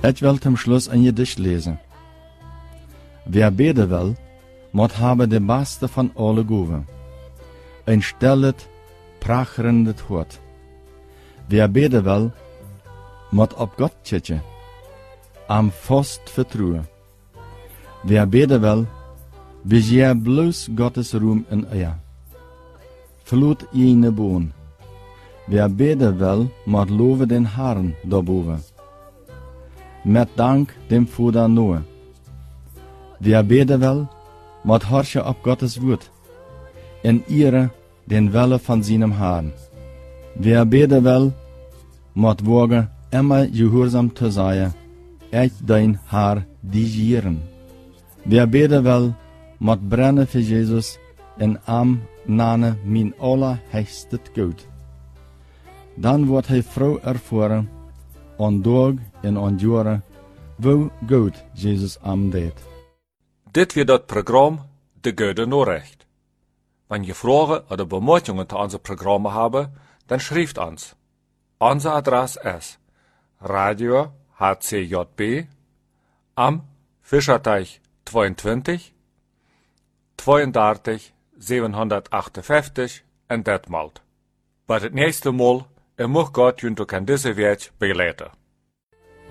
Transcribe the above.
Ich will zum Schluss ein Gedicht lesen. Wer beten will, moet haben de beste van alle Guven. Ein stillet, prachrendet Hort. Wer beten will, moet op Gott tjetje, am vast vertrouwen. Wer beten will, begeer bloos Gottes roem in eer. Vloed jene boon. Wer beten will, moet loven den Herrn daarboven. Met dank dem Vader noe. Wer beten will, moet horchen op Gottes woord, en ihre den Wille van seinem Herrn. Wer beten will, moet wagen immer gehorsam te zijn, echt dein Herr digieren. Wer beten will, moet brennen für Jesus, en am nane min allerheigstet goed. Dan wordt hij vrouw ervaren, on dag en on jaren, wo goed Jesus am deed. Dit weer dat programma De Goede Nachricht. Wenn je Fragen oder Bemerkungen zu unserem Programm haben, dann schreibt uns. Unser Adresse ist Radio HCJB am Fischerteich 22 32 758 in Detmold. Bei das nächste Mal, mag Gott junto kan diese Welt beleiden.